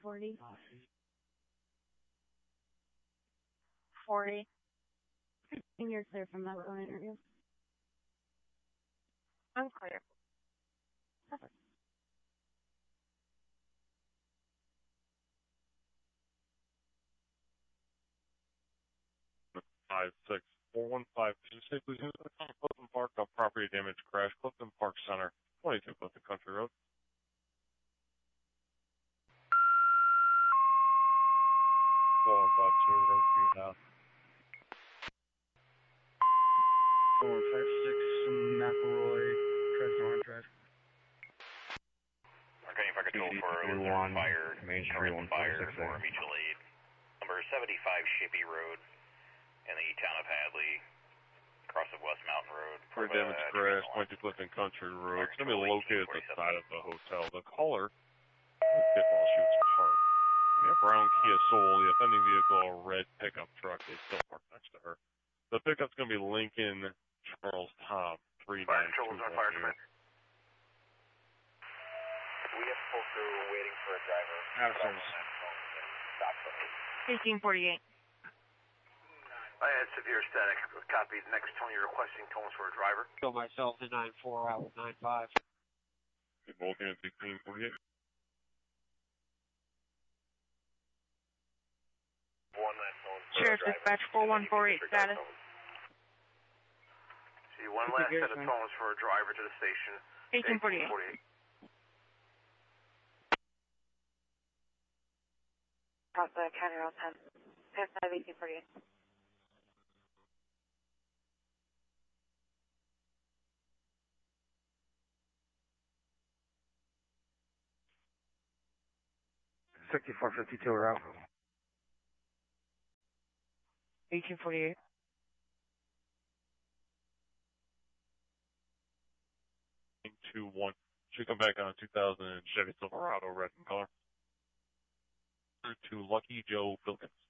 40. 40. And you're clear from that phone interview. I'm clear. Perfect. Five 415. Can you say please Clifton Park, property damage crash, Clifton Park Center, 22 Clifton Country Road. Four 152, road for you now. 4156 McElroy, Tresnor Drive. Okay, if I could go for a fire, Main Street 146 for mutual aid. Number 75 Shippey Road in the town of Hadley, across of West Mountain Road. For damage crash, 22 Clifton Country Road. It's going to be located at the side of the hotel. The caller, while she was parked. We have brown Kia Soul, the offending vehicle, a red pickup truck is still parked next to her. The pickup's going to be Lincoln Charles Tom, 392. Fire command. We have full crew waiting for a driver. Absolutely. 1848. I had severe static. Copy. Next Tony requesting tones for a driver. Kill myself in 94 out with 95. Vulcan at 1648. Sheriff Dispatch 4148 status. See, one last set of tones for a driver to the station. 1848. Across the County Route 10. Past 1848. $6452 route. 1848. Two one. Should come back on a 2000 Chevy Silverado, red in color. To Lucky Joe Filkins.